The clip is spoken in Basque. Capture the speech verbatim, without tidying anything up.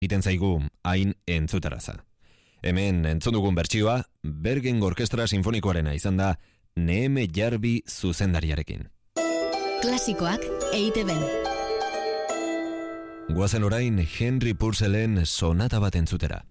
iten zaigu hain entzutaraza. Hemen entzun dugun bertsioa, Bergen Orkestra Sinfonikoarena izan da Neheme Jarbi zuzendariarekin. Klasikoak E I Te Ben. Guazen orain Henry Purcellen sonata bat entzutera.